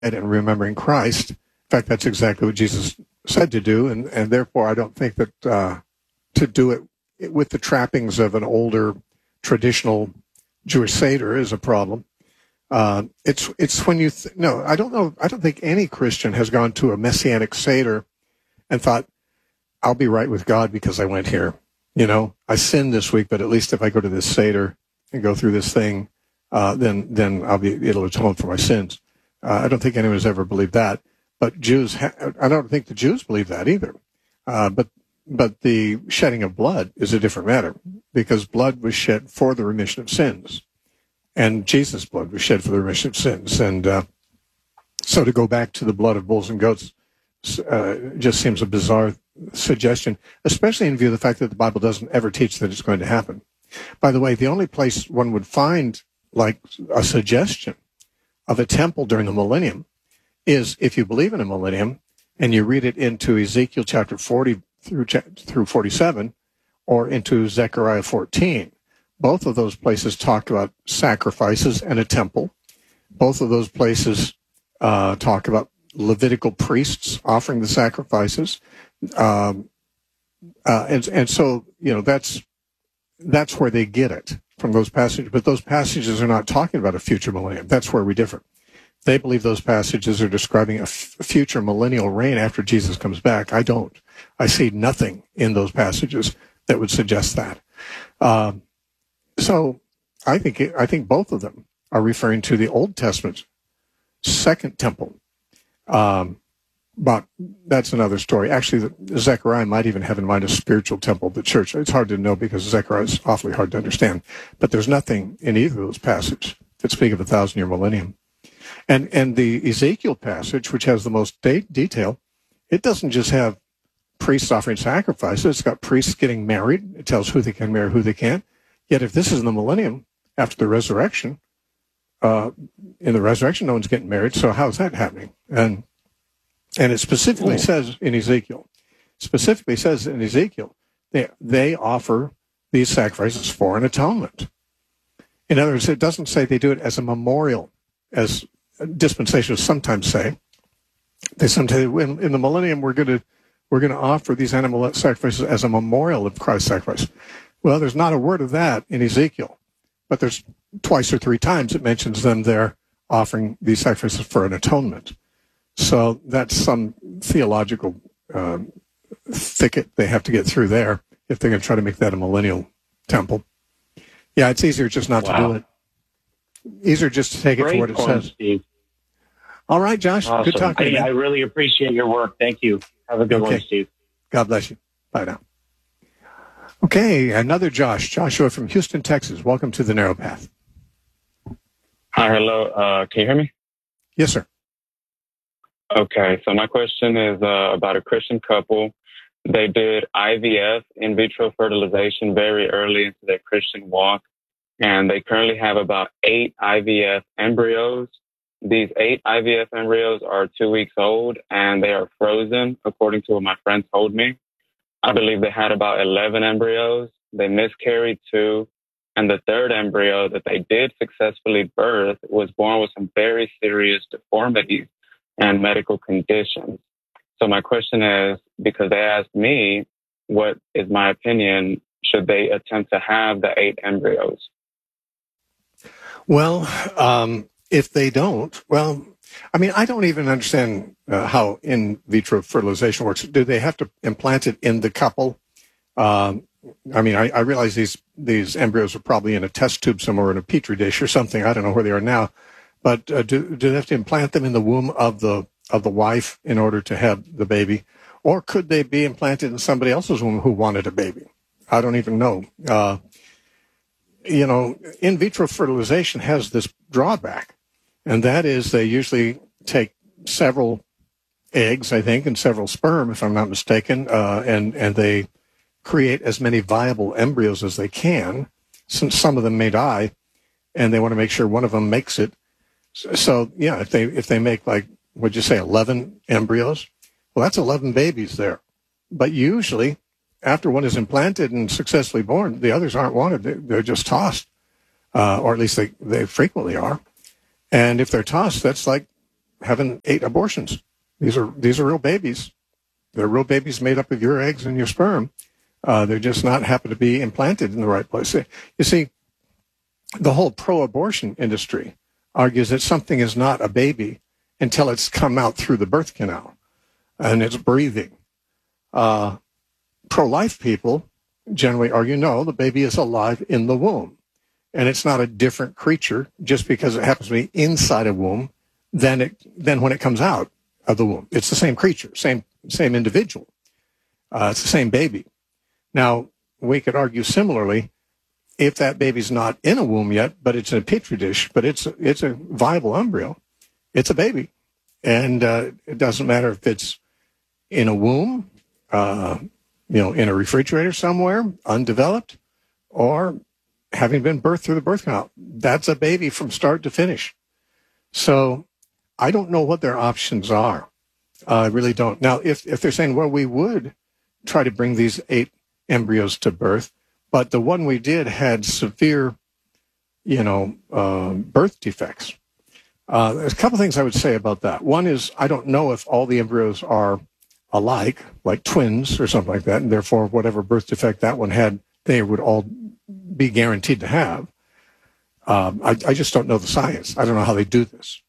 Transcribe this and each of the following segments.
and remembering Christ. In fact, that's exactly what Jesus said to do, and therefore I don't think that to do it with the trappings of an older traditional Jewish Seder is a problem. It's when you no, I don't think any Christian has gone to a Messianic Seder and thought, I'll be right with God because I went here. I sinned this week, but at least if I go to this Seder and go through this thing, then it'll atone for my sins. I don't think anyone's ever believed that. But I don't think the Jews believe that either. But the shedding of blood is a different matter, because blood was shed for the remission of sins, and Jesus' blood was shed for the remission of sins. And so to go back to the blood of bulls and goats just seems a bizarre suggestion, especially in view of the fact that the Bible doesn't ever teach that it's going to happen. By the way, the only place one would find like a suggestion of a temple during the millennium is if you believe in a millennium and you read it into Ezekiel chapter 40 through 47 or into Zechariah 14. Both of those places talk about sacrifices and a temple. Both of those places talk about Levitical priests offering the sacrifices. And so, that's where they get it from those passages. But those passages are not talking about a future millennium. That's where we differ. They believe those passages are describing a future millennial reign after Jesus comes back. I don't. I see nothing in those passages that would suggest that. So I think both of them are referring to the Old Testament second temple. But that's another story. Actually, Zechariah might even have in mind a spiritual temple, the church. It's hard to know because Zechariah is awfully hard to understand. But there's nothing in either of those passages that speak of a 1,000-year millennium. And the Ezekiel passage, which has the most detail, it doesn't just have priests offering sacrifices. It's got priests getting married. It tells who they can marry, who they can't. Yet if this is in the millennium, after the resurrection, in the resurrection, no one's getting married. So how's that happening? And it specifically says in Ezekiel, they offer these sacrifices for an atonement. In other words, it doesn't say they do it as a memorial, as dispensationalists sometimes say. They sometimes, in the millennium, we're going to offer these animal sacrifices as a memorial of Christ's sacrifice. Well, there's not a word of that in Ezekiel, but there's twice or three times it mentions them there offering these sacrifices for an atonement. So that's some theological thicket they have to get through there if they're going to try to make that a millennial temple. Yeah, it's easier just not to do it. Easier just to take it for what it says. Steve. All right, Josh. Awesome. Good talking to you. I really appreciate your work. Thank you. Have a good one, Steve. God bless you. Bye now. Okay, another Joshua from Houston, Texas. Welcome to the Narrow Path. Hi, hello. Can you hear me? Yes, sir. Okay, so my question is about a Christian couple. They did IVF, in vitro fertilization, very early into their Christian walk, and they currently have about 8 IVF embryos. These 8 IVF embryos are 2 weeks old, and they are frozen, according to what my friend told me. I believe they had about 11 embryos. They miscarried 2, and the 3rd embryo that they did successfully birth was born with some very serious deformities and medical conditions. So my question is, because they asked me, what is my opinion? Should they attempt to have the 8 embryos? Well, if they don't, I don't even understand how in vitro fertilization works. Do they have to implant it in the couple? I realize these embryos are probably in a test tube somewhere in a petri dish or something. I don't know where they are now. But do they have to implant them in the womb of the wife in order to have the baby? Or could they be implanted in somebody else's womb who wanted a baby? I don't even know. In vitro fertilization has this drawback, and that is they usually take several eggs, I think, and several sperm, if I'm not mistaken, and they create as many viable embryos as they can, since some of them may die, and they want to make sure one of them makes it. So, yeah, if they make, like, what'd you say, 11 embryos? Well, that's 11 babies there. But usually, after one is implanted and successfully born, the others aren't wanted. They're just tossed, or at least they frequently are. And if they're tossed, that's like having 8 abortions. These are real babies. They're real babies made up of your eggs and your sperm. They're just not happen to be implanted in the right place. You see, the whole pro-abortion industry argues that something is not a baby until it's come out through the birth canal and it's breathing. Pro-life people generally argue, no, the baby is alive in the womb. And it's not a different creature just because it happens to be inside a womb than when it comes out of the womb. It's the same creature, same individual. It's the same baby. Now, we could argue similarly, if that baby's not in a womb yet, but it's in a petri dish, but it's a viable embryo, it's a baby. And it doesn't matter if it's in a womb, in a refrigerator somewhere, undeveloped, or having been birthed through the birth canal. That's a baby from start to finish. So I don't know what their options are. I really don't. Now, if they're saying, well, we would try to bring these 8 embryos to birth, but the one we did had severe, birth defects. There's a couple things I would say about that. One is, I don't know if all the embryos are alike, like twins or something like that, and therefore whatever birth defect that one had, they would all be guaranteed to have. I just don't know the science. I don't know how they do this.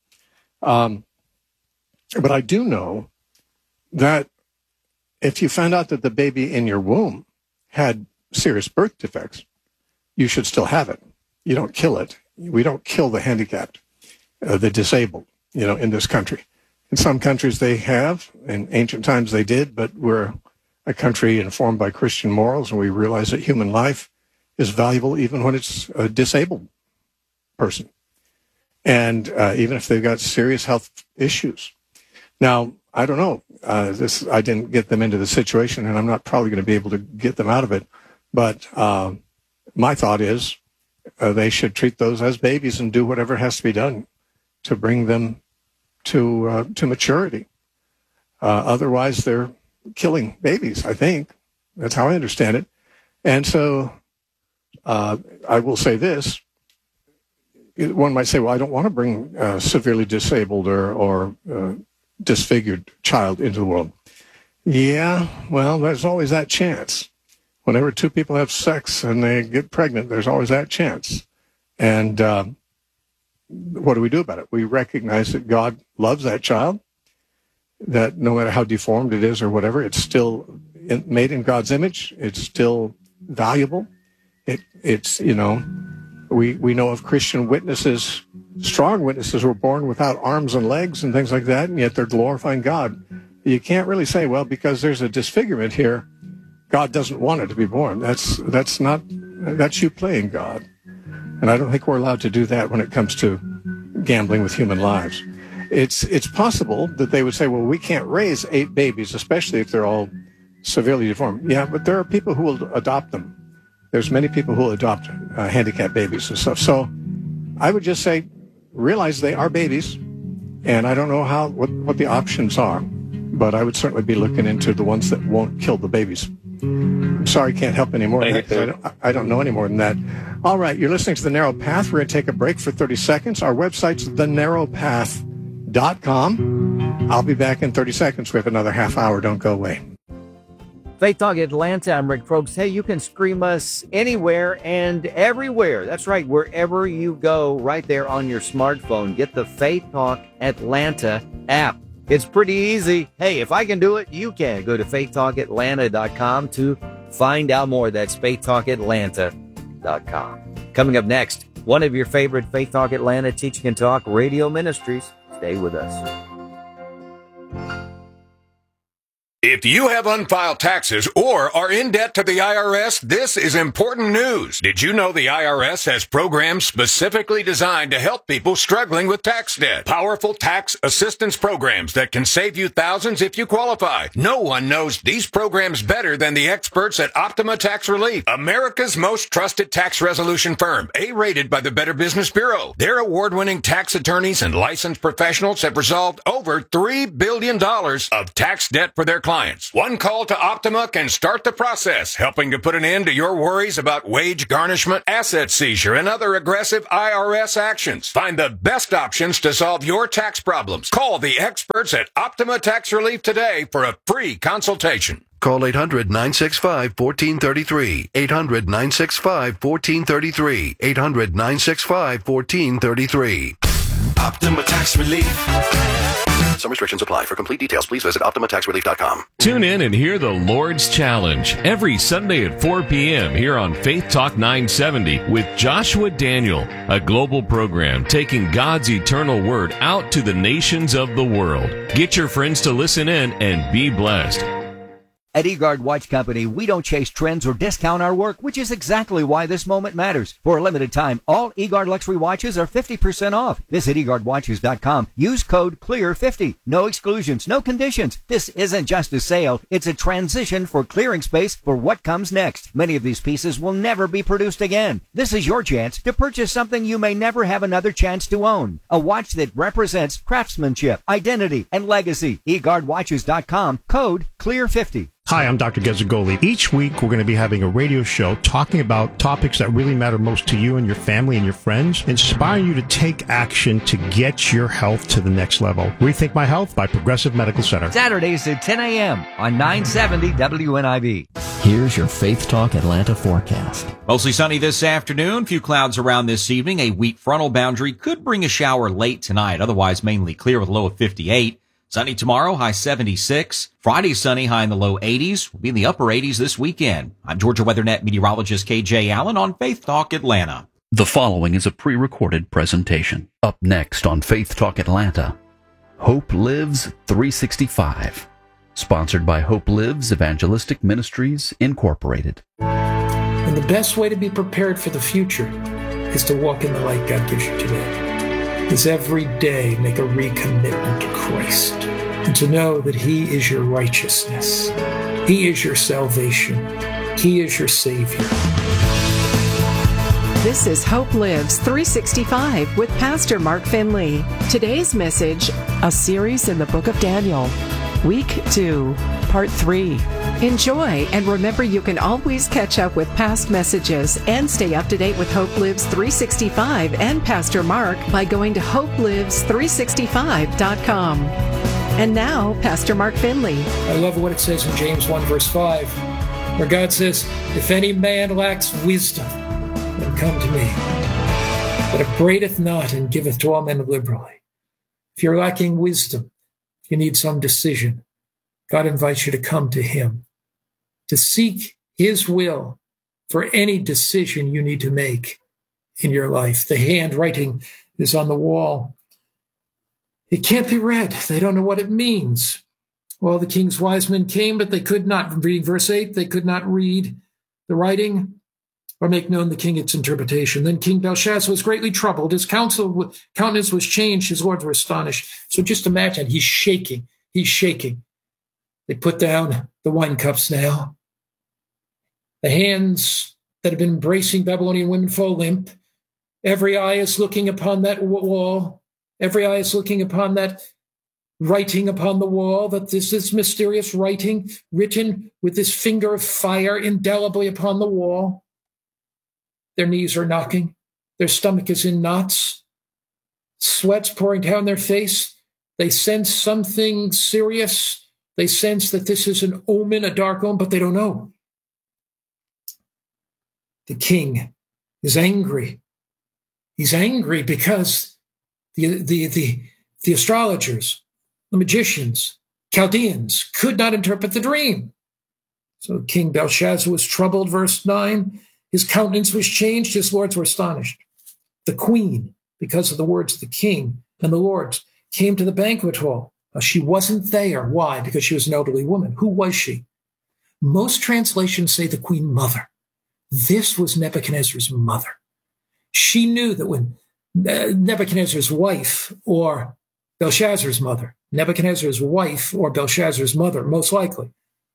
But I do know that if you found out that the baby in your womb had serious birth defects, you should still have it. You don't kill it. We don't kill the handicapped, the disabled, in this country. In some countries they have, in ancient times they did, but we're a country informed by Christian morals, and we realize that human life is valuable even when it's a disabled person, and even if they've got serious health issues. Now, I don't know. I didn't get them into the situation, and I'm not probably going to be able to get them out of it. But my thought is they should treat those as babies and do whatever has to be done to bring them to maturity. Otherwise, they're killing babies, I think. That's how I understand it. And so I will say this. One might say, well, I don't want to bring a severely disabled or disfigured child into the world. Yeah, well, there's always that chance. Whenever 2 people have sex and they get pregnant, there's always that chance. And what do we do about it? We recognize that God loves that child, that no matter how deformed it is or whatever, it's still made in God's image. It's still valuable. It's we know of Christian witnesses, strong witnesses, who were born without arms and legs and things like that, and yet they're glorifying God. You can't really say, well, because there's a disfigurement here, God doesn't want it to be born. That's you playing God. And I don't think we're allowed to do that when it comes to gambling with human lives. It's possible that they would say, well, we can't raise 8 babies, especially if they're all severely deformed. Yeah, but there are people who will adopt them. There's many people who will adopt handicapped babies and stuff. So I would just say, realize they are babies, and I don't know what the options are, but I would certainly be looking into the ones that won't kill the babies. I'm sorry, can't help any more. I don't know any more than that. All right, you're listening to The Narrow Path. We're going to take a break for 30 seconds. Our website's thenarrowpath.com. I'll be back in 30 seconds. We have another half hour. Don't go away. Faith Talk Atlanta, I'm Rick Probst. Hey, you can stream us anywhere and everywhere. That's right, wherever you go, right there on your smartphone. Get the Faith Talk Atlanta app. It's pretty easy. Hey, if I can do it, you can. Go to faithtalkatlanta.com to find out more. That's faithtalkatlanta.com. Coming up next, one of your favorite Faith Talk Atlanta Teaching and Talk radio ministries. Stay with us. If you have unfiled taxes or are in debt to the IRS, this is important news. Did you know the IRS has programs specifically designed to help people struggling with tax debt? Powerful tax assistance programs that can save you thousands if you qualify. No one knows these programs better than the experts at Optima Tax Relief, America's most trusted tax resolution firm, A-rated by the Better Business Bureau. Their award-winning tax attorneys and licensed professionals have resolved over $3 billion of tax debt for their clients. compliance. One call to Optima can start the process, helping to put an end to your worries about wage garnishment, asset seizure, and other aggressive IRS actions. Find the best options to solve your tax problems. Call the experts at Optima Tax Relief today for a free consultation. Call 800-965-1433. 800-965-1433. 800-965-1433. Optima Tax Relief. Some restrictions apply. For complete details, please visit OptimaTaxRelief.com. Tune in and hear the Lord's Challenge every Sunday at 4 p.m. here on Faith Talk 970 with Joshua Daniel, a global program taking God's eternal word out to the nations of the world. Get your friends to listen in and be blessed. At eGuard Watch Company, we don't chase trends or discount our work, which is exactly why this moment matters. For a limited time, all eGuard luxury watches are 50% off. Visit eGuardWatches.com. Use code CLEAR50. No exclusions, no conditions. This isn't just a sale. It's a transition for clearing space for what comes next. Many of these pieces will never be produced again. This is your chance to purchase something you may never have another chance to own. A watch that represents craftsmanship, identity, and legacy. eGuardWatches.com. Code CLEAR50. Hi, I'm Dr. Gezagoli. Each week, we're going to be having a radio show talking about topics that really matter most to you and your family and your friends, inspiring you to take action to get your health to the next level. Rethink My Health by Progressive Medical Center. Saturdays at 10 a.m. on 970 WNIB. Here's your Faith Talk Atlanta forecast. Mostly sunny this afternoon. Few clouds around this evening. A weak frontal boundary could bring a shower late tonight. Otherwise, mainly clear with a low of 58. Sunny tomorrow, high 76. Friday sunny, high in the low 80s. Will be in the upper 80s this weekend. I'm Georgia WeatherNet meteorologist KJ Allen on Faith Talk Atlanta. The following is a pre-recorded presentation. Up next on Faith Talk Atlanta, Hope Lives 365. Sponsored by Hope Lives Evangelistic Ministries, Incorporated. And the best way to be prepared for the future is to walk in the light God gives you today. Is every day make a recommitment to Christ and to know that He is your righteousness. He is your salvation. He is your Savior. This is Hope Lives 365 with Pastor Mark Finley. Today's message, a series in the book of Daniel. Week 2, Part 3. Enjoy, and remember you can always catch up with past messages and stay up to date with Hope Lives 365 and Pastor Mark by going to hopelives365.com. And now, Pastor Mark Finley. I love what it says in James 1, verse 5, where God says, if any man lacks wisdom, let him come to me, that upbraideth not and giveth to all men liberally. If you're lacking wisdom, you need some decision, God invites you to come to Him, to seek His will for any decision you need to make in your life. The handwriting is on the wall. It can't be read. They don't know what it means. Well, the king's wise men came, but they could not read verse 8. They could not read the writing or make known the king its interpretation. Then King Belshazzar was greatly troubled. His countenance was changed. His lords were astonished. So just imagine, he's shaking. He's shaking. They put down the wine cups now. The hands that have been embracing Babylonian women fall limp. Every eye is looking upon that wall. Every eye is looking upon that writing upon the wall, that this is mysterious writing written with this finger of fire indelibly upon the wall. Their knees are knocking. Their stomach is in knots. Sweat's pouring down their face. They sense something serious. They sense that this is an omen, a dark omen, but they don't know. The king is angry. He's angry because the astrologers, the magicians, Chaldeans could not interpret the dream. So King Belshazzar was troubled, verse 9. His countenance was changed. His lords were astonished. The queen, because of the words of the king and the lords, came to the banquet hall. She wasn't there. Why? Because she was an elderly woman. Who was she? Most translations say the queen mother. This was Nebuchadnezzar's mother. She knew that when Nebuchadnezzar's wife or Belshazzar's mother, Nebuchadnezzar's wife or Belshazzar's mother, most likely,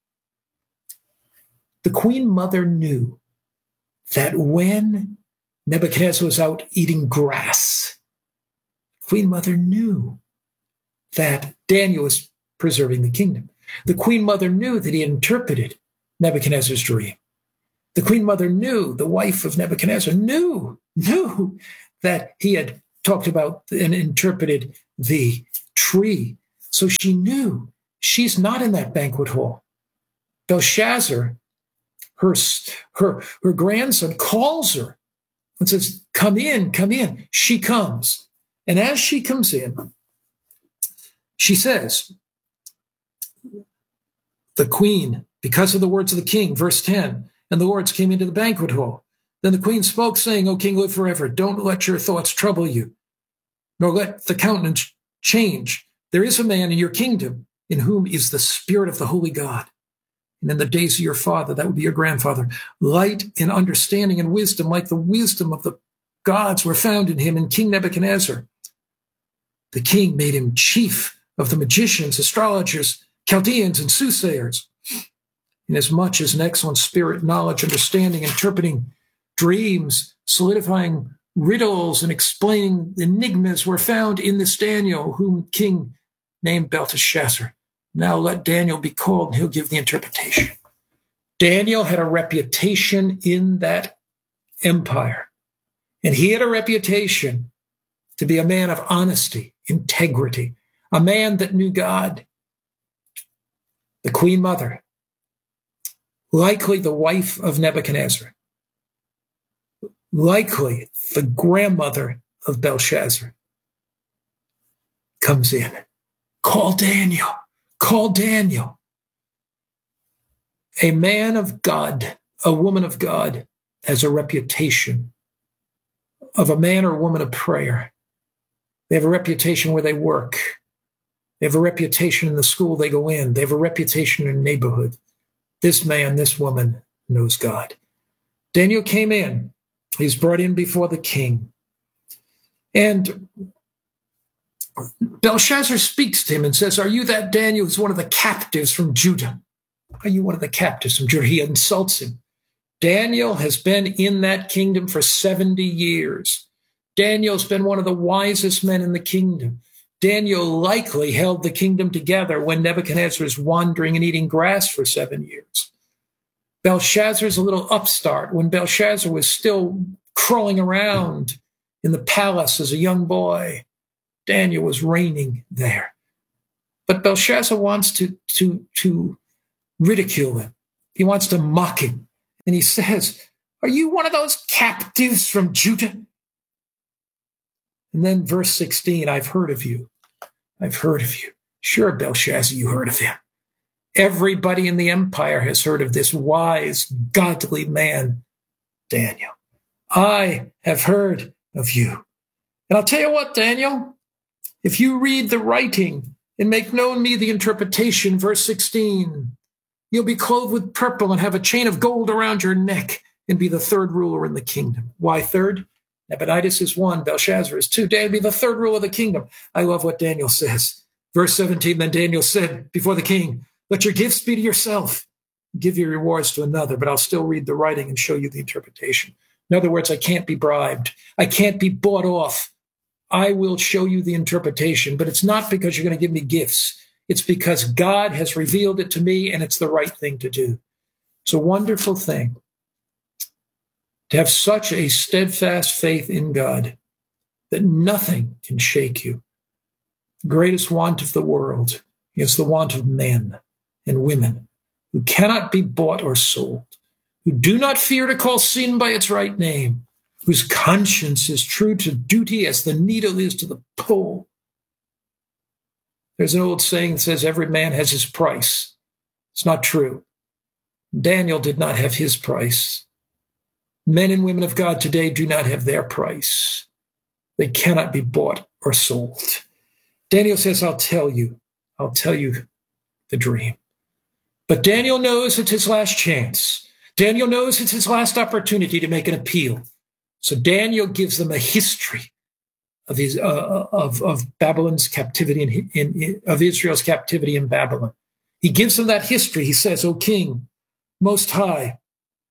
the queen mother knew that when Nebuchadnezzar was out eating grass, Queen Mother knew that Daniel was preserving the kingdom. The queen mother knew that he had interpreted Nebuchadnezzar's dream. The queen mother knew, the wife of Nebuchadnezzar knew that he had talked about and interpreted the tree. So she knew she's not in that banquet hall. Belshazzar, her grandson, calls her and says, come in, come in. She comes. And as she comes in, she says, the queen, because of the words of the king, verse 10, and the lords came into the banquet hall. Then the queen spoke, saying, O king, live forever. Don't let your thoughts trouble you, nor let the countenance change. There is a man in your kingdom in whom is the spirit of the holy God. And in the days of your father, that would be your grandfather, light and understanding and wisdom, like the wisdom of the gods, were found in him. And King Nebuchadnezzar, the king, made him chief of the magicians, astrologers, Chaldeans, and soothsayers. Inasmuch as an excellent spirit, knowledge, understanding, interpreting dreams, solidifying riddles, and explaining enigmas were found in this Daniel, whom king named Belteshazzar. Now let Daniel be called, and he'll give the interpretation. Daniel had a reputation in that empire, and he had a reputation to be a man of honesty, integrity, a man that knew God. The queen mother, likely the wife of Nebuchadnezzar, likely the grandmother of Belshazzar, comes in. Call Daniel. Call Daniel. A man of God, a woman of God, has a reputation of a man or woman of prayer. They have a reputation where they work. They have a reputation in the school they go in. They have a reputation in the neighborhood. This man, this woman knows God. Daniel came in. He's brought in before the king. And Belshazzar speaks to him and says, are you that Daniel who's one of the captives from Judah? Are you one of the captives from Judah? He insults him. Daniel has been in that kingdom for 70 years. Daniel's been one of the wisest men in the kingdom. Daniel likely held the kingdom together when Nebuchadnezzar was wandering and eating grass for 7 years. Belshazzar's a little upstart. When Belshazzar was still crawling around in the palace as a young boy, Daniel was reigning there. But Belshazzar wants to ridicule him. He wants to mock him. And he says, are you one of those captives from Judah? And then verse 16, I've heard of you. I've heard of you. Sure, Belshazzar, you heard of him. Everybody in the empire has heard of this wise, godly man, Daniel. I have heard of you. And I'll tell you what, Daniel, if you read the writing and make known me the interpretation, verse 16, you'll be clothed with purple and have a chain of gold around your neck and be the third ruler in the kingdom. Why third? Nabonidus is one, Belshazzar is two. Daniel be the third ruler of the kingdom. I love what Daniel says. Verse 17, then Daniel said before the king, let your gifts be to yourself. Give your rewards to another, but I'll still read the writing and show you the interpretation. In other words, I can't be bribed. I can't be bought off. I will show you the interpretation, but it's not because you're going to give me gifts. It's because God has revealed it to me, and it's the right thing to do. It's a wonderful thing to have such a steadfast faith in God that nothing can shake you. The greatest want of the world is the want of men and women who cannot be bought or sold, who do not fear to call sin by its right name, whose conscience is true to duty as the needle is to the pole. There's an old saying that says every man has his price. It's not true. Daniel did not have his price. Men and women of God today do not have their price. They cannot be bought or sold. Daniel says, I'll tell you the dream. But Daniel knows it's his last chance. Daniel knows it's his last opportunity to make an appeal. So Daniel gives them a history of his of Babylon's captivity of Israel's captivity in Babylon. He gives them that history. He says, O king, most high,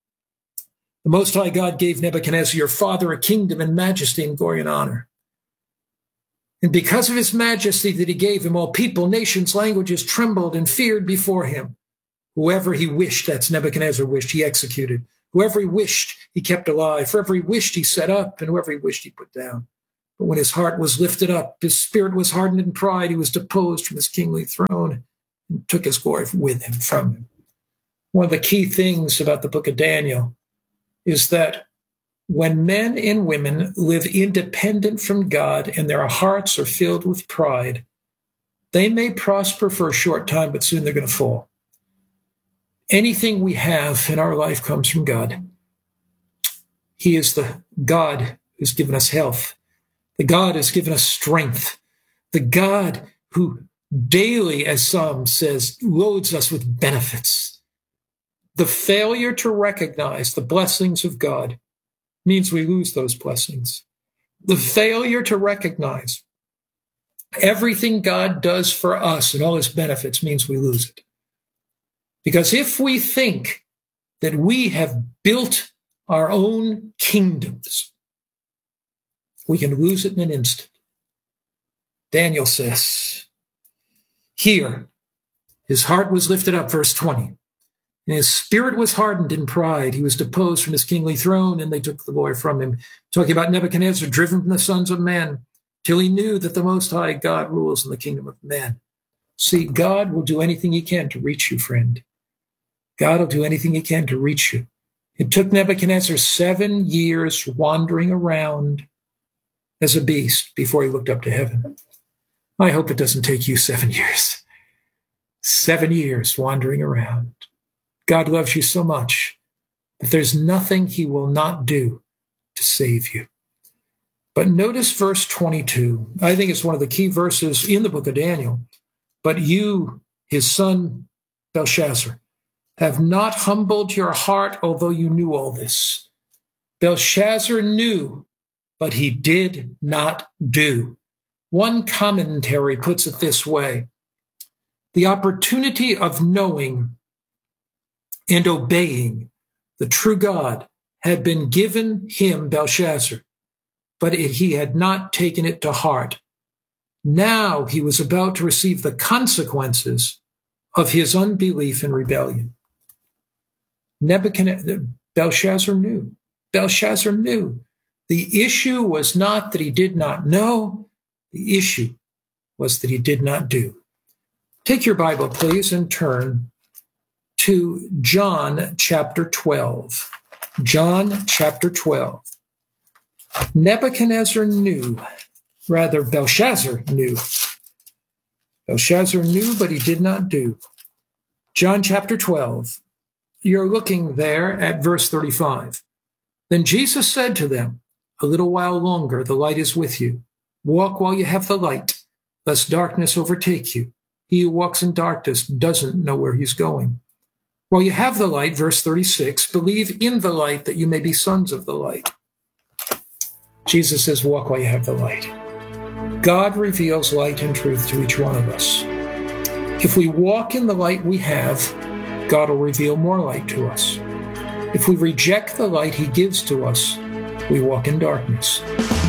the Most High God gave Nebuchadnezzar, your father, a kingdom and majesty and glory and honor. And because of his majesty that he gave him, all people, nations, languages trembled and feared before him. Whoever he wished, that's Nebuchadnezzar wished, he executed. Whoever he wished, he kept alive. For every wished, he set up, and whoever he wished, he put down. But when his heart was lifted up, his spirit was hardened in pride, he was deposed from his kingly throne and took his glory with him from him. One of the key things about the book of Daniel is that when men and women live independent from God and their hearts are filled with pride, they may prosper for a short time, but soon they're going to fall. Anything we have in our life comes from God. He is the God who's given us health. The God who's given us strength. The God who daily, as Psalm says, loads us with benefits. The failure to recognize the blessings of God means we lose those blessings. The failure to recognize everything God does for us and all his benefits means we lose it. Because if we think that we have built our own kingdoms, we can lose it in an instant. Daniel says, here, his heart was lifted up, verse 20. And his spirit was hardened in pride. He was deposed from his kingly throne, and they took the glory from him. Talking about Nebuchadnezzar, driven from the sons of men, till he knew that the Most High God rules in the kingdom of men. See, God will do anything he can to reach you, friend. God will do anything he can to reach you. It took Nebuchadnezzar 7 years wandering around as a beast before he looked up to heaven. I hope it doesn't take you 7 years. 7 years wandering around. God loves you so much that there's nothing he will not do to save you. But notice verse 22. I think it's one of the key verses in the book of Daniel. But you, his son Belshazzar, have not humbled your heart, although you knew all this. Belshazzar knew, but he did not do. One commentary puts it this way: the opportunity of knowing and obeying the true God had been given him, Belshazzar, but he had not taken it to heart. Now he was about to receive the consequences of his unbelief and rebellion. Belshazzar knew. Belshazzar knew. The issue was not that he did not know. The issue was that he did not do. Take your Bible, please, and turn to John chapter 12. John chapter 12. Belshazzar knew. Belshazzar knew, but he did not do. John chapter 12. You're looking there at verse 35. Then Jesus said to them, a little while longer, the light is with you. Walk while you have the light, lest darkness overtake you. He who walks in darkness doesn't know where he's going. While you have the light, verse 36, believe in the light that you may be sons of the light. Jesus says, walk while you have the light. God reveals light and truth to each one of us. If we walk in the light we have, God will reveal more light to us. If we reject the light he gives to us, we walk in darkness.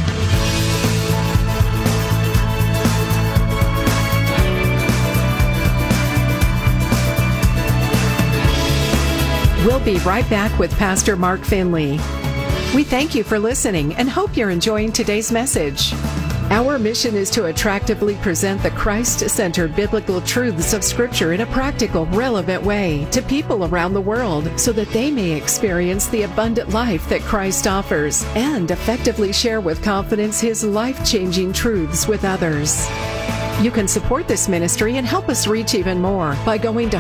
We'll be right back with Pastor Mark Finley. We thank you for listening and hope you're enjoying today's message. Our mission is to attractively present the Christ-centered biblical truths of Scripture in a practical, relevant way to people around the world so that they may experience the abundant life that Christ offers and effectively share with confidence His life-changing truths with others. You can support this ministry and help us reach even more by going to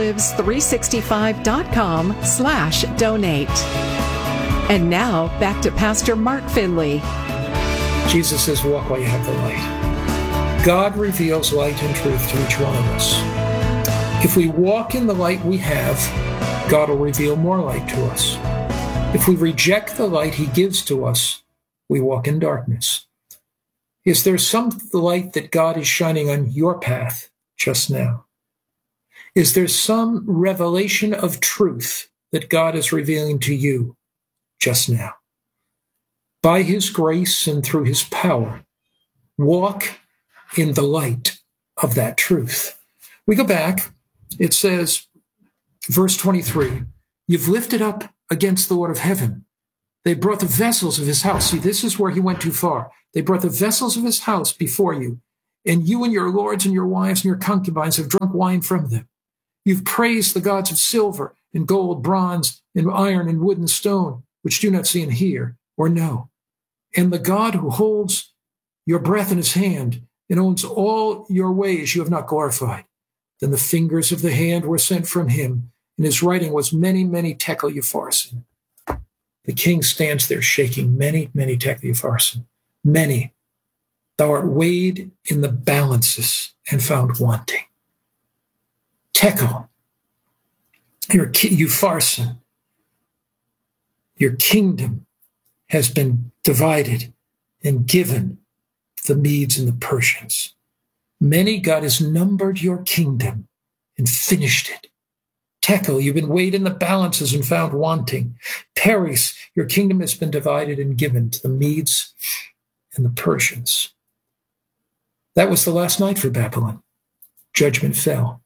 hopelives365.com/donate. And now, back to Pastor Mark Finley. Jesus says, walk while you have the light. God reveals light and truth to each one of us. If we walk in the light we have, God will reveal more light to us. If we reject the light he gives to us, we walk in darkness. Is there some light that God is shining on your path just now? Is there some revelation of truth that God is revealing to you just now? By his grace and through his power, Walk in the light of that truth. We go back. It says, verse 23, you've lifted up against the Lord of heaven. They brought the vessels of his house. See, this is where he went too far. They brought the vessels of his house before you, and you and your lords and your wives and your concubines have drunk wine from them. You've praised the gods of silver and gold, bronze and iron and wood and stone, which do not see and hear or know. And the God who holds your breath in his hand and owns all your ways you have not glorified. Then the fingers of the hand were sent from him, and his writing was many, many tekel upharsin. The king stands there shaking, many, many tekel upharsin. Many. Thou art weighed in the balances and found wanting. Tekel, your upharsin, your kingdom has been divided and given the Medes and the Persians. Many, God has numbered your kingdom and finished it. Tekel, you've been weighed in the balances and found wanting. Peris, your kingdom has been divided and given to the Medes and the Persians. That was the last night for Babylon. Judgment fell.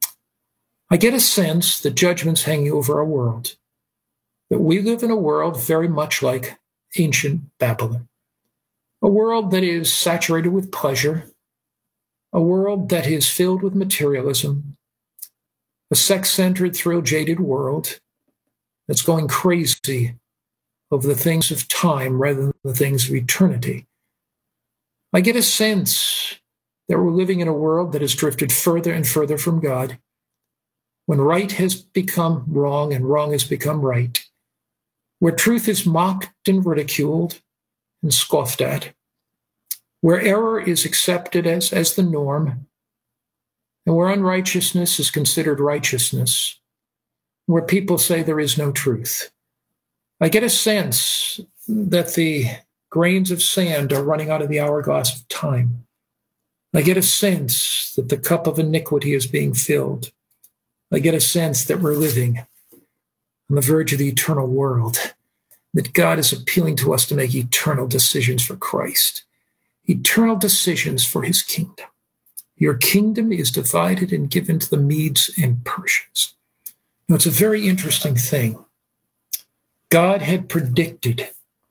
I get a sense that judgment's hanging over our world, that we live in a world very much like ancient Babylon, a world that is saturated with pleasure, a world that is filled with materialism, a sex-centered, thrill-jaded world that's going crazy over the things of time rather than the things of eternity. I get a sense that we're living in a world that has drifted further and further from God, when right has become wrong and wrong has become right, where truth is mocked and ridiculed and scoffed at, where error is accepted as the norm, and where unrighteousness is considered righteousness, where people say there is no truth. I get a sense that the grains of sand are running out of the hourglass of time. I get a sense that the cup of iniquity is being filled. I get a sense that we're living on the verge of the eternal world, that God is appealing to us to make eternal decisions for Christ, eternal decisions for his kingdom. Your kingdom is divided and given to the Medes and Persians. Now, it's a very interesting thing. God had predicted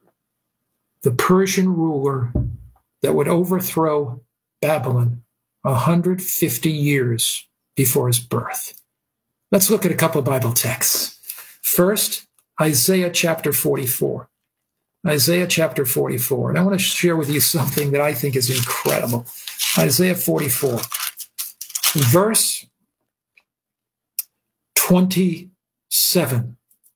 the Persian ruler that would overthrow Babylon 150 years before his birth. Let's look at a couple of Bible texts. First, Isaiah chapter 44. Isaiah chapter 44. And I want to share with you something that I think is incredible. Isaiah 44, verse 27.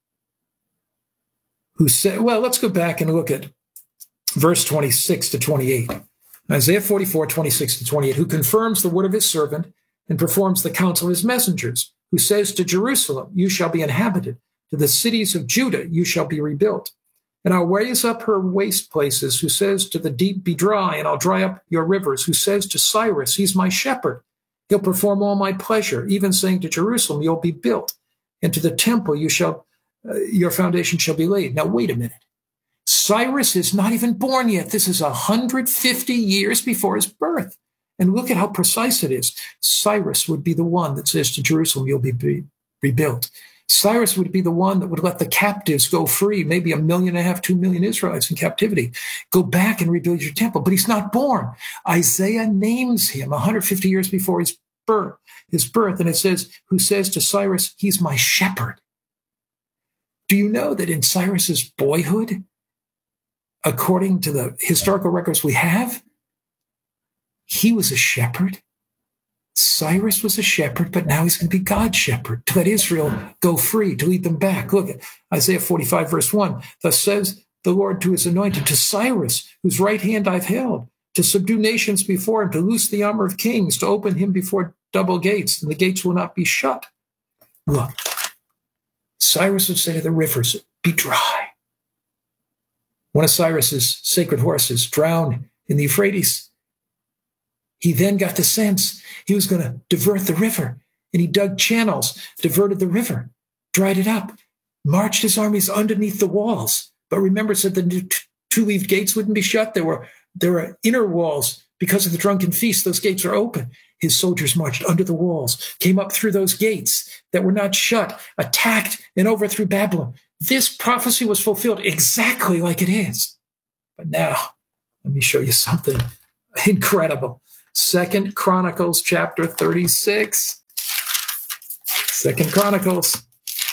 Who said, well, let's go back and look at verse 26 to 28. Isaiah 44, 26 to 28. Who confirms the word of his servant and performs the counsel of his messengers, who says to Jerusalem, you shall be inhabited, to the cities of Judah, you shall be rebuilt. And I'll raise up her waste places, who says to the deep, be dry, and I'll dry up your rivers, who says to Cyrus, he's my shepherd. He'll perform all my pleasure, even saying to Jerusalem, you'll be built, and to the temple your foundation shall be laid. Now, wait a minute. Cyrus is not even born yet. This is 150 years before his birth. And look at how precise it is. Cyrus would be the one that says to Jerusalem, you'll be rebuilt. Cyrus would be the one that would let the captives go free, maybe 1.5 million, 2 million Israelites in captivity. Go back and rebuild your temple. But he's not born. Isaiah names him 150 years before his birth, and it says, who says to Cyrus, he's my shepherd. Do you know that in Cyrus's boyhood, according to the historical records we have, he was a shepherd? Cyrus was a shepherd, but now he's going to be God's shepherd, to let Israel go free, to lead them back. Look at Isaiah 45, verse 1. Thus says the Lord to his anointed, to Cyrus, whose right hand I've held, to subdue nations before him, to loose the armor of kings, to open him before double gates, and the gates will not be shut. Look, Cyrus would say to the rivers, be dry. One of Cyrus's sacred horses drowned in the Euphrates. He then got the sense he was going to divert the river, and he dug channels, diverted the river, dried it up, marched his armies underneath the walls. But remember, said the two-leaved gates wouldn't be shut. There were inner walls because of the drunken feast, those gates are open. His soldiers marched under the walls, came up through those gates that were not shut, attacked and overthrew Babylon. This prophecy was fulfilled exactly like it is. But now, let me show you something incredible. 2 Chronicles chapter 36. 2 Chronicles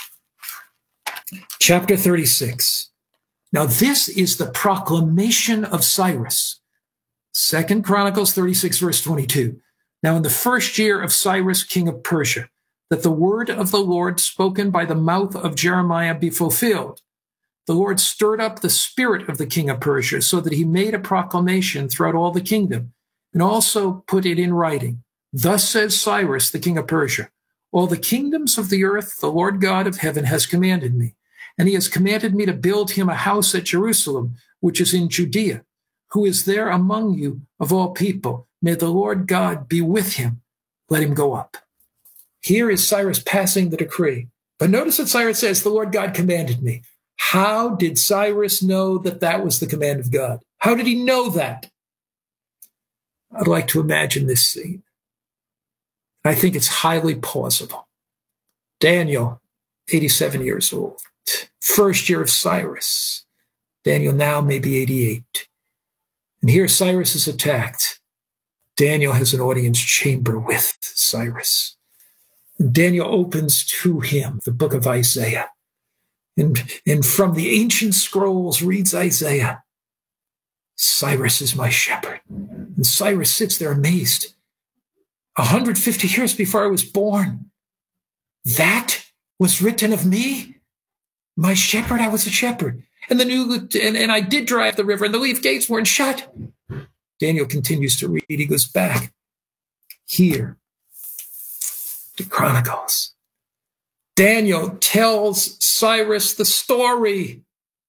chapter 36. Now, this is the proclamation of Cyrus. 2 Chronicles 36, verse 22. Now, in the first year of Cyrus, king of Persia, that the word of the Lord spoken by the mouth of Jeremiah be fulfilled, the Lord stirred up the spirit of the king of Persia so that he made a proclamation throughout all the kingdom and also put it in writing. Thus says Cyrus, the king of Persia, all the kingdoms of the earth, the Lord God of heaven has commanded me. And he has commanded me to build him a house at Jerusalem, which is in Judea, who is there among you of all people. May the Lord God be with him. Let him go up. Here is Cyrus passing the decree. But notice that Cyrus says, the Lord God commanded me. How did Cyrus know that that was the command of God? How did he know that? I'd like to imagine this scene. I think it's highly plausible. Daniel, 87 years old. First year of Cyrus. Daniel now may be 88. And here Cyrus is attacked. Daniel has an audience chamber with Cyrus. And Daniel opens to him the book of Isaiah. And from the ancient scrolls reads Isaiah. Cyrus is my shepherd. And Cyrus sits there amazed. 150 years before I was born. That was written of me? My shepherd, I was a shepherd. And I did drive the river, and the leaf gates weren't shut. Daniel continues to read. He goes back here to Chronicles. Daniel tells Cyrus the story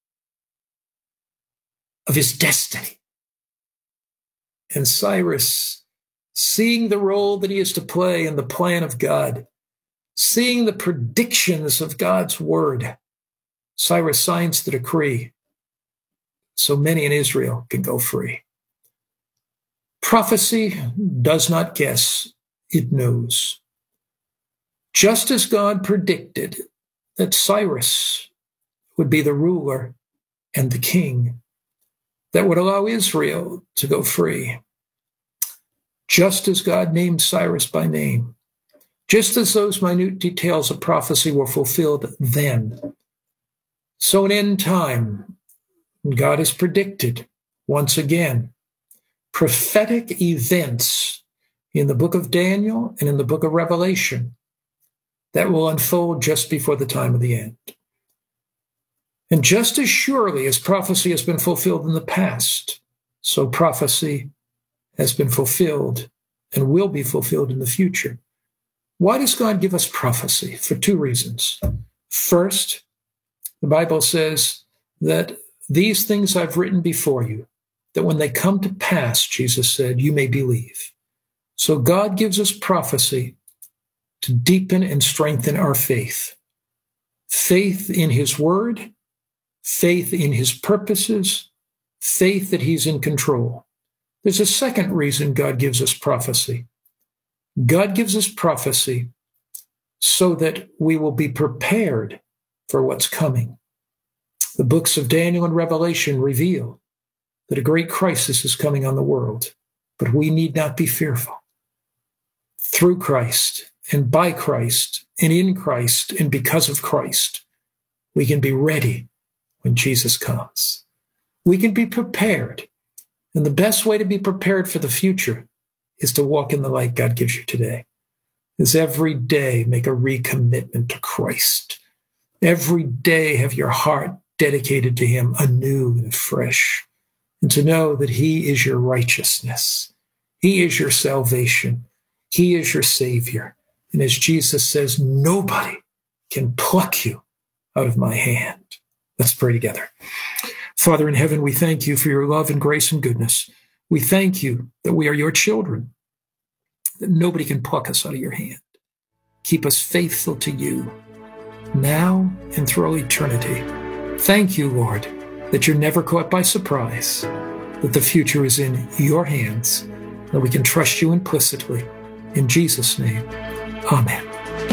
of his destiny. And Cyrus, seeing the role that he is to play in the plan of God, seeing the predictions of God's word, Cyrus signs the decree so many in Israel can go free. Prophecy does not guess, it knows. Just as God predicted that Cyrus would be the ruler and the king that would allow Israel to go free, just as God named Cyrus by name, just as those minute details of prophecy were fulfilled then, so in end time, God has predicted once again prophetic events in the book of Daniel and in the book of Revelation that will unfold just before the time of the end. And just as surely as prophecy has been fulfilled in the past, so prophecy has been fulfilled and will be fulfilled in the future. Why does God give us prophecy? For two reasons. First, the Bible says that these things I've written before you, that when they come to pass, Jesus said, you may believe. So God gives us prophecy to deepen and strengthen our faith. Faith in his word, faith in his purposes, faith that he's in control. There's a second reason God gives us prophecy. God gives us prophecy so that we will be prepared for what's coming. The books of Daniel and Revelation reveal that a great crisis is coming on the world, but we need not be fearful. Through Christ and by Christ and in Christ and because of Christ, we can be ready when Jesus comes. We can be prepared. And the best way to be prepared for the future is to walk in the light God gives you today. Is every day make a recommitment to Christ. Every day have your heart dedicated to him anew and fresh. And to know that he is your righteousness. He is your salvation. He is your Savior. And as Jesus says, nobody can pluck you out of my hand. Let's pray together. Father in heaven, we thank you for your love and grace and goodness. We thank you that we are your children, that nobody can pluck us out of your hand. Keep us faithful to you now and through all eternity. Thank you, Lord, that you're never caught by surprise, that the future is in your hands. that we can trust you implicitly. In Jesus' name, amen.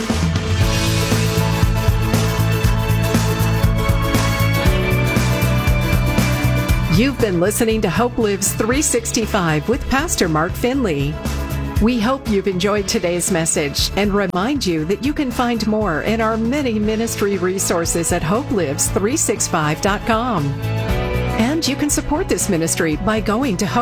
You've been listening to Hope Lives 365 with Pastor Mark Finley. We hope you've enjoyed today's message and remind you that you can find more in our many ministry resources at hopelives365.com. And you can support this ministry by going to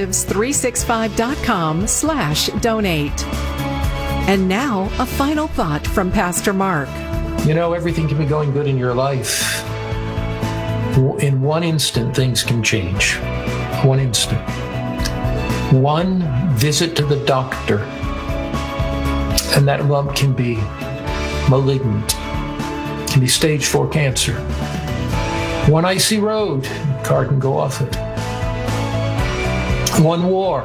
hopelives365.com/donate. And now, a final thought from Pastor Mark. You know, everything can be going good in your life. In one instant, things can change. One instant. One visit to the doctor, and that lump can be malignant, can be stage 4 cancer. One icy road, car can go off it. One war.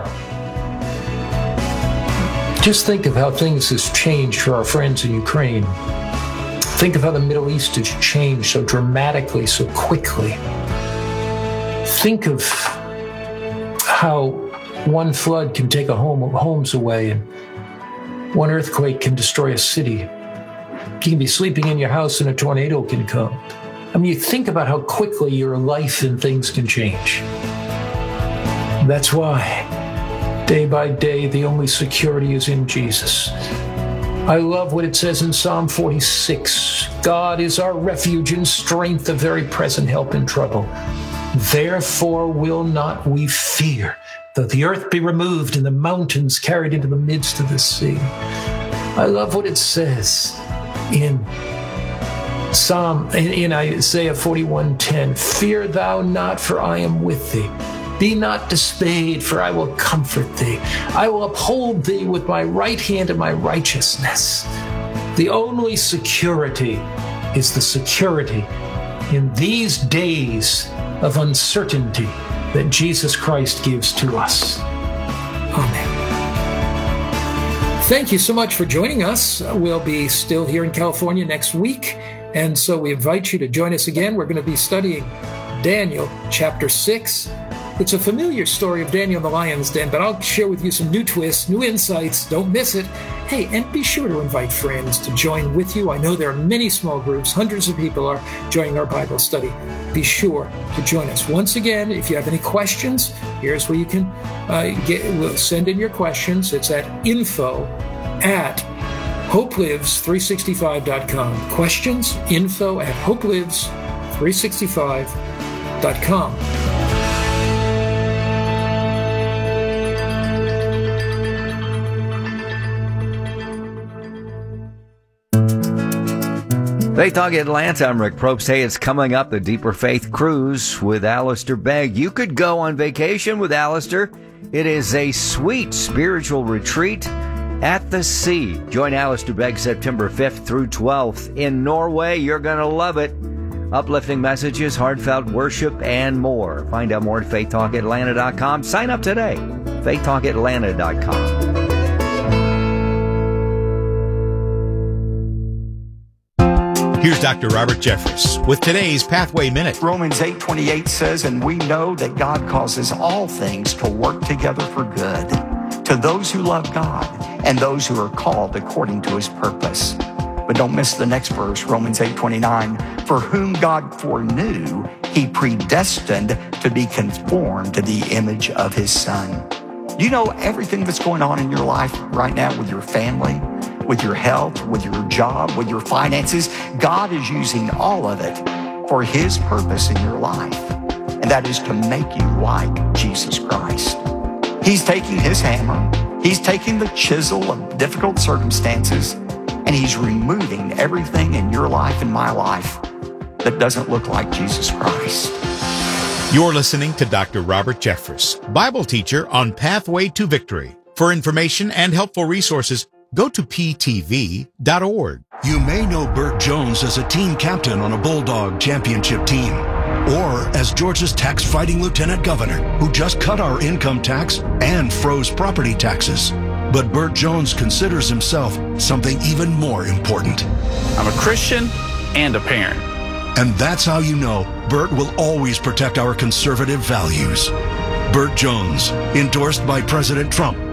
Just think of how things has changed for our friends in Ukraine. Think of how the Middle East has changed so dramatically, so quickly. Think of how one flood can take homes away, and one earthquake can destroy a city. You can be sleeping in your house and a tornado can come. I mean, you think about how quickly your life and things can change. That's why, day by day, the only security is in Jesus. I love what it says in Psalm 46. God is our refuge and strength, a very present help in trouble. Therefore will not we fear, though the earth be removed and the mountains carried into the midst of the sea. I love what it says in Isaiah 41:10. Fear thou not, for I am with thee. Be not dismayed, for I will comfort thee. I will uphold thee with my right hand and my righteousness. The only security is the security in these days of uncertainty that Jesus Christ gives to us. Amen. Thank you so much for joining us. We'll be still here in California next week, and so we invite you to join us again. We're going to be studying Daniel chapter 6. It's a familiar story of Daniel in the lion's den, but I'll share with you some new twists, new insights. Don't miss it. Hey, and be sure to invite friends to join with you. I know there are many small groups. Hundreds of people are joining our Bible study. Be sure to join us. Once again, if you have any questions, here's where you can send in your questions. It's at info@hopelives365.com. Questions, info@hopelives365.com. Faith Talk Atlanta, I'm Rick Probst. Hey, it's coming up, the Deeper Faith Cruise with Alistair Begg. You could go on vacation with Alistair. It is a sweet spiritual retreat at the sea. Join Alistair Begg September 5th through 12th in Norway. You're going to love it. Uplifting messages, heartfelt worship, and more. Find out more at faithtalkatlanta.com. Sign up today. faithtalkatlanta.com. Here's Dr. Robert Jeffress with today's Pathway Minute. Romans 8:28 says, and we know that God causes all things to work together for good to those who love God and those who are called according to his purpose. But don't miss the next verse, Romans 8:29. For whom God foreknew, he predestined to be conformed to the image of his Son. You know everything that's going on in your life right now with your family, with your health, with your job, with your finances. God is using all of it for his purpose in your life, and that is to make you like Jesus Christ. He's taking his hammer, he's taking the chisel of difficult circumstances, and he's removing everything in your life and my life that doesn't look like Jesus Christ. You're listening to Dr. Robert Jeffress, Bible teacher on Pathway to Victory. For information and helpful resources, go to ptv.org. You may know Burt Jones as a team captain on a Bulldog championship team, or as Georgia's tax-fighting lieutenant governor who just cut our income tax and froze property taxes. But Burt Jones considers himself something even more important. I'm a Christian and a parent. And that's how you know Burt will always protect our conservative values. Burt Jones, endorsed by President Trump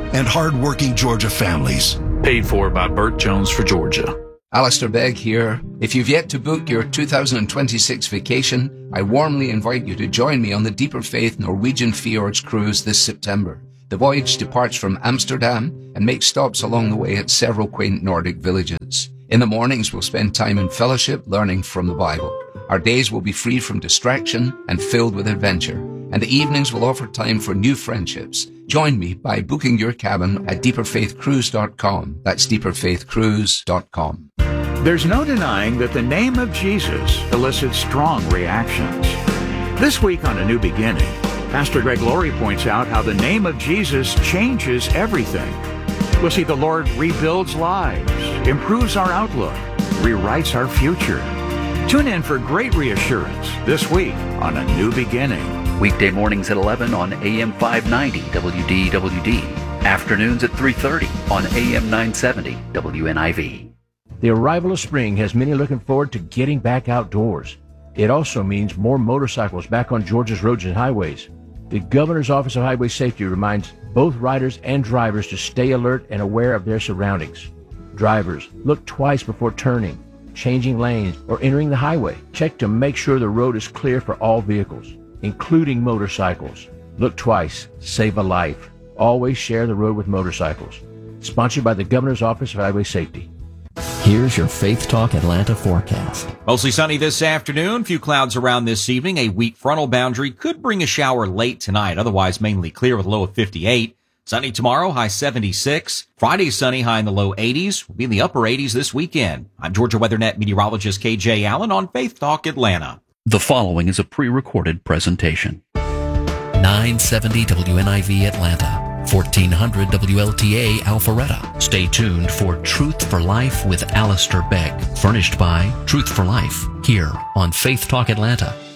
and hard-working Georgia families. Paid for by Burt Jones for Georgia. Alistair Begg here. If you've yet to book your 2026 vacation, I warmly invite you to join me on the Deeper Faith Norwegian Fjords cruise this September. The voyage departs from Amsterdam and makes stops along the way at several quaint Nordic villages. In the mornings, we'll spend time in fellowship learning from the Bible. Our days will be free from distraction and filled with adventure. And the evenings will offer time for new friendships. Join me by booking your cabin at deeperfaithcruise.com. That's deeperfaithcruise.com. There's no denying that the name of Jesus elicits strong reactions. This week on A New Beginning, Pastor Greg Laurie points out how the name of Jesus changes everything. We'll see the Lord rebuilds lives, improves our outlook, rewrites our future. Tune in for great reassurance this week on A New Beginning. Weekday mornings at 11 on AM 590 WDWD. Afternoons at 3:30 on AM 970 WNIV. The arrival of spring has many looking forward to getting back outdoors. It also means more motorcycles back on Georgia's roads and highways. The Governor's Office of Highway Safety reminds both riders and drivers to stay alert and aware of their surroundings. Drivers, look twice before turning, changing lanes, or entering the highway. Check to make sure the road is clear for all vehicles, including motorcycles. Look twice, save a life. Always share the road with motorcycles. Sponsored by the Governor's Office of Highway Safety. Here's your Faith Talk Atlanta forecast. Mostly sunny this afternoon. Few clouds around this evening. A weak frontal boundary could bring a shower late tonight. Otherwise, mainly clear with a low of 58. Sunny tomorrow, high 76. Friday, sunny, high in the low 80s. We'll be in the upper 80s this weekend. I'm Georgia WeatherNet meteorologist KJ Allen on Faith Talk Atlanta. The following is a pre-recorded presentation. 970 WNIV Atlanta. 1400 WLTA Alpharetta. Stay tuned for Truth for Life with Alistair Begg. Furnished by Truth for Life. Here on Faith Talk Atlanta.